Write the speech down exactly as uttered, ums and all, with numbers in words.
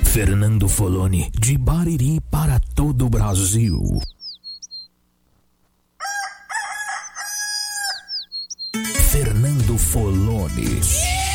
Fernando Foloni, de Bariri para todo o Brasil. Fernando Foloni.